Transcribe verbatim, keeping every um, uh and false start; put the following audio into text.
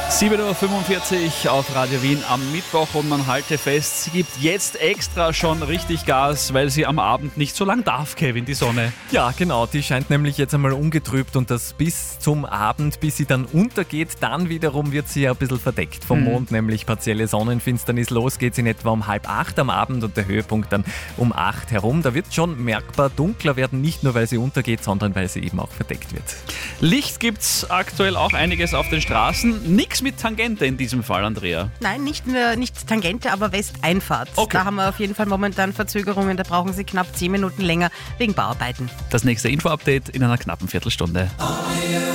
sieben Uhr fünfundvierzig auf Radio Wien am Mittwoch und man halte fest, sie gibt jetzt extra schon richtig Gas, weil sie am Abend nicht so lang darf, Kevin, die Sonne. Ja, genau, die scheint nämlich jetzt einmal ungetrübt und das bis zum Abend, bis sie dann untergeht. Dann wiederum wird sie ja ein bisschen verdeckt vom Mhm. Mond, nämlich partielle Sonnenfinsternis. Los geht's in etwa um halb acht am Abend und der Höhepunkt dann um acht herum. Da wird schon merkbar dunkler werden, nicht nur weil sie untergeht, sondern weil sie eben auch verdeckt wird. Licht gibt's aktuell auch einiges auf den Straßen. Nix mit Tangente in diesem Fall, Andrea. Nein, nicht, mehr, nicht Tangente, aber Westeinfahrt. Okay. Da haben wir auf jeden Fall momentan Verzögerungen. Da brauchen Sie knapp zehn Minuten länger wegen Bauarbeiten. Das nächste Info-Update in einer knappen Viertelstunde.